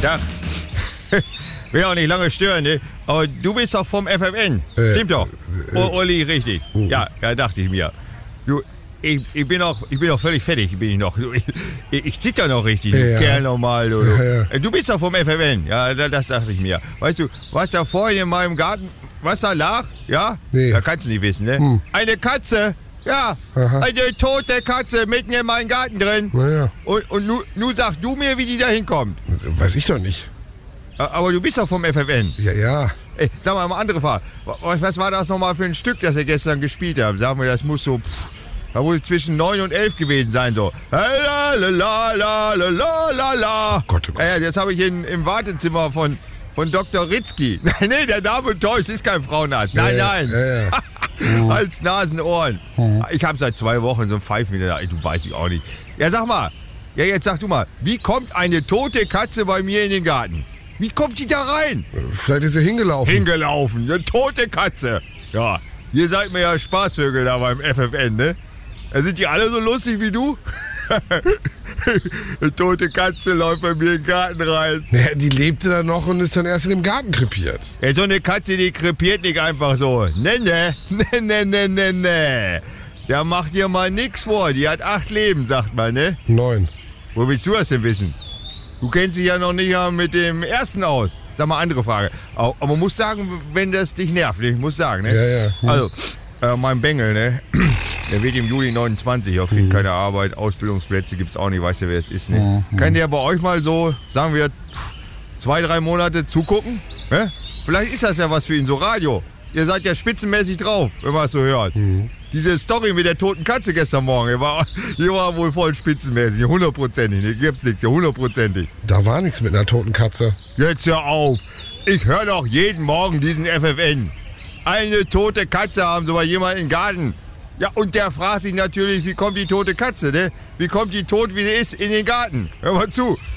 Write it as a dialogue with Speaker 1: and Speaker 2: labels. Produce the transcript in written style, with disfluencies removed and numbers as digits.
Speaker 1: Tag. Will auch nicht lange stören, ne? Aber du bist doch vom FFN. Stimmt doch. Olli, richtig. Ja, dachte ich mir. Du, ich bin doch völlig fertig, bin ich noch. Ich zitter noch richtig, du Kerl normal. Du bist doch vom FFN. Ja, das dachte ich mir. Weißt du, was da vorhin in meinem Garten, was da lag? Ja?
Speaker 2: Nee.
Speaker 1: Da kannst du nicht wissen, ne? Eine Katze. Ja, eine tote Katze mitten in meinem Garten drin.
Speaker 2: Naja.
Speaker 1: Und nun sag du mir, wie die da hinkommt.
Speaker 2: Weiß ich doch nicht.
Speaker 1: Aber du bist doch vom FFN.
Speaker 2: Ja.
Speaker 1: Ey, sag mal eine andere Frage. Was war das nochmal für ein Stück, das ihr gestern gespielt habt? Sag mal, das muss so... Da muss zwischen 9 und 11 gewesen sein, so. Oh
Speaker 2: Gott.
Speaker 1: Ja, das habe ich im Wartezimmer von Dr. Ritzky. Nee, der Name täuscht, ist kein Frauenarzt. Nein. Hals, Nasen, Ohren. Ich habe seit 2 Wochen so ein Pfeifen wieder. Du weiß ich auch nicht. Ja, sag mal. Ja, jetzt sag du mal. Wie kommt eine tote Katze bei mir in den Garten? Wie kommt die da rein?
Speaker 2: Vielleicht ist sie hingelaufen.
Speaker 1: Eine tote Katze. Ja, ihr seid mir ja Spaßvögel da beim FFN, ne? Sind die alle so lustig wie du? Eine tote Katze läuft bei mir in den Garten rein.
Speaker 2: Naja, die lebte dann noch und ist dann erst in dem Garten krepiert.
Speaker 1: Ja, so eine Katze, die krepiert nicht einfach so. Ne. Der macht dir mal nix vor. Die hat 8 Leben, sagt man, ne?
Speaker 2: 9.
Speaker 1: Wo willst du das denn wissen? Du kennst dich ja noch nicht mit dem ersten aus. Sag mal, andere Frage. Aber man muss sagen, wenn das dich nervt, ich muss sagen, ne?
Speaker 2: Ja.
Speaker 1: Also, mein Bengel, ne? Der wird im Juli 29, auf jeden keine Arbeit, Ausbildungsplätze gibt's auch nicht, weißt du, wer es ist, ne? Kann der bei euch mal so, sagen wir, 2-3 Monate zugucken? Ne? Vielleicht ist das ja was für ihn, so Radio. Ihr seid ja spitzenmäßig drauf, wenn man es so hört. Diese Story mit der toten Katze gestern Morgen, die war wohl voll spitzenmäßig, 100%. Hier gibt's nichts, 100%.
Speaker 2: Da war nichts mit einer toten Katze.
Speaker 1: Jetzt hör auf. Ich höre doch jeden Morgen diesen FFN. Eine tote Katze haben sie bei jemandem im Garten. Ja, und der fragt sich natürlich, wie kommt die tote Katze, ne? Wie kommt die tot, wie sie ist, in den Garten? Hör mal zu.